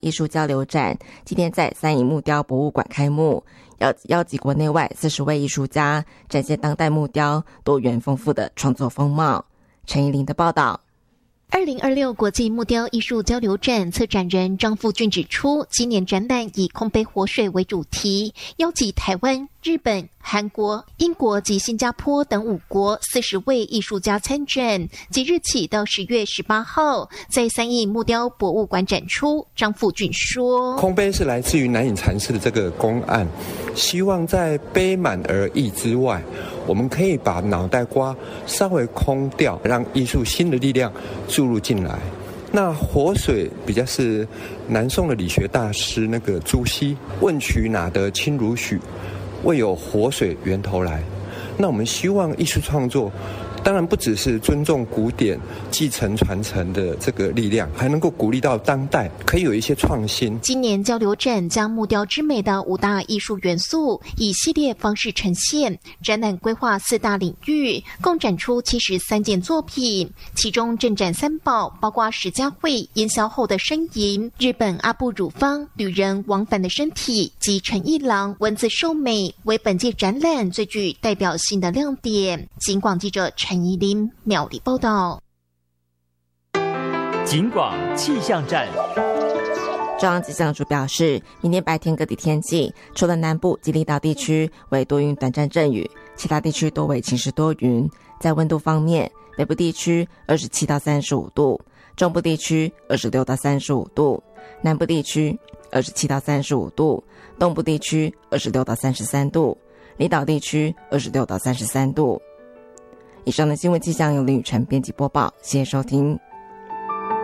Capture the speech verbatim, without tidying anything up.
艺术交流展今天在三义木雕博物馆开幕，邀邀集国内外四十位艺术家，展现当代木雕多元丰富的创作风貌。陈怡玲的报道。 二零二六国际木雕艺术交流展策展人张富俊指出，今年展览以空杯活水为主题，邀集台湾、日本、韩国、英国及新加坡等五国四十位艺术家参展，即日起到十月十八号在三义木雕博物馆展出。张富俊说， 空杯是来自于南隐禅师的这个公案，希望在杯满而溢之外，我们可以把脑袋瓜稍微空掉，让艺术新的力量注入进来。那活水比较是南宋的理学大师那个朱熹，问渠哪得清如许，为有活水源头来。那我们希望艺术创作当然不只是尊重古典继承传承的这个力量，还能够鼓励到当代可以有一些创新。 今年交流展将木雕之美的五大艺术元素以系列方式呈现，展览规划四大领域，共展出七十三件作品，其中镇展三宝包括石佳慧烟消后的呻吟、日本阿部汝方旅人往返的身体及陈一郎文字寿美，为本届展览最具代表性的亮点。警广记者陈怡琳苗栗报道。 警广气象站。 中央气象署表示，明天白天各地天气，除了南部及离岛地区为多云短暂阵雨，其他地区多为晴时多云。在温度方面，北部地区二十七到三十五度，中部地区二十六到三十五度，南部地区二十七到三十五度，东部地区二十六到三十三度，离岛地区二十六到三十三度。以上的新闻气象由林雨晨编辑播报，谢谢收听。